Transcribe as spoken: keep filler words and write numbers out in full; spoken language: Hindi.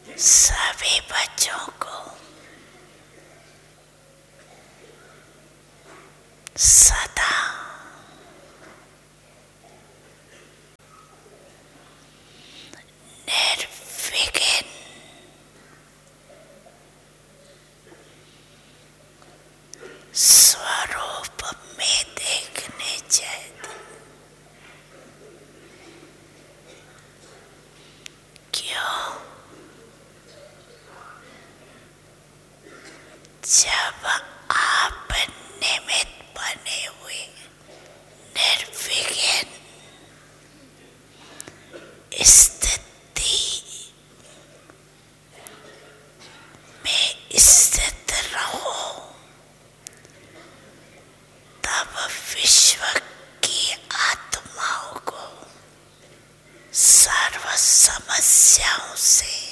सभी बच्चों को सदा निर्विघ्न स्वरूप में देखने चाहिए। क्यों? जब आप निमित्त बने हुए निर्विघ्न स्थिति में स्थित रहो, तब विश्व की आत्माओं को सर्व समस्याओं से